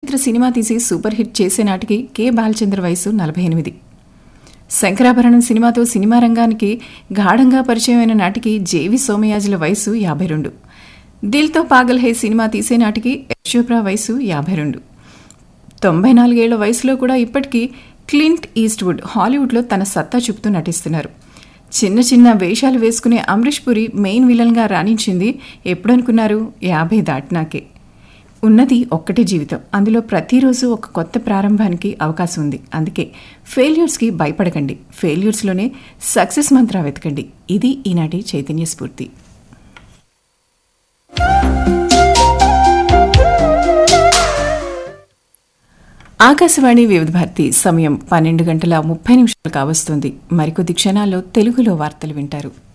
Cinema తీసి super hit చేసే నాటికి కె బాలచంద్ర వయసు 48. శంకరాభరణం సినిమాతో సినిమా రంగానికి గాఢంగా పరిచయమైన నాటికి జేవి సోమయాజుల వయసు 52. దిల్తో పాగల్ హే సినిమా తీసే నాటికి యశోప్రా వయసు 52. 94 ఏళ్ల వయసులో కూడా ఇప్పటికీ క్లింట్ ఈస్ట్వుడ్ హాలీవుడ్లో తన సత్తా చూపుతూ నటిస్తున్నారు. చిన్న చిన్న వేషాలు వేసుకునే అమరీష్ పురి మెయిన్ విలన్గా రాణించింది ఎప్పుడనుకున్నారు? 50 దాటినాకే. ఉన్నది ఒక్కటే జీవితం, అందులో ప్రతిరోజు ఒక కొత్త ప్రారంభానికి అవకాశం ఉంది. అందుకే ఫెయిల్యూర్స్కి భయపడకండి, ఫెయిల్యూర్స్లోనే సక్సెస్ మంత్రా వెతకండి. ఇది ఈనాటి చైతన్య స్ఫూర్తి. ఆకాశవాణి వివిధ భారతి. సమయం 12:30 కావస్తోంది. మరికొద్ది క్షణాల్లో తెలుగులో వార్తలు వింటారు.